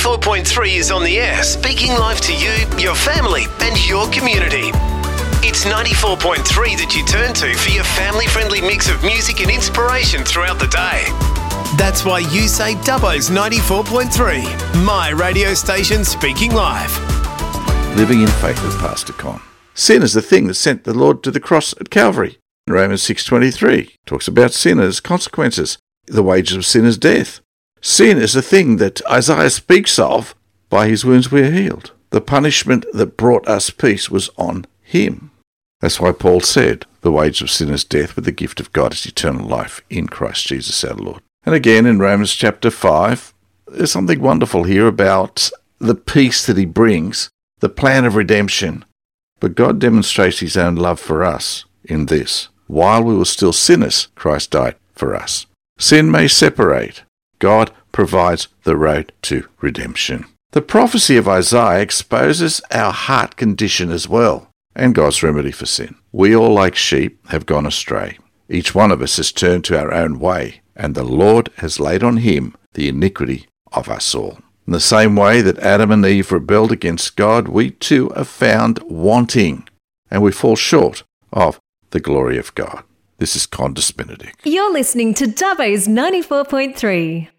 94.3 is on the air, speaking life to you, your family and your community. It's 94.3 that you turn to for your family-friendly mix of music and inspiration throughout the day. That's why you say Dubbo's 94.3, my radio station speaking life. Living in faith with Pastor Con. Sin is the thing that sent the Lord to the cross at Calvary. Romans 6:23 talks about sin and its consequences. The wages of sin is death. Sin is the thing that Isaiah speaks of. By his wounds we are healed. The punishment that brought us peace was on him. That's why Paul said, the wage of sin is death, but the gift of God is eternal life in Christ Jesus our Lord. And again in Romans chapter 5, there's something wonderful here about the peace that he brings, the plan of redemption. But God demonstrates his own love for us in this. While we were still sinners, Christ died for us. Sin may separate. God provides the road to redemption. The prophecy of Isaiah exposes our heart condition as well, and God's remedy for sin. We all, like sheep, have gone astray. Each one of us has turned to our own way, and the Lord has laid on him the iniquity of us all. In the same way that Adam and Eve rebelled against God, we too are found wanting, and we fall short of the glory of God. This is Qantas Benedict. You're listening to Dubbo's 94.3.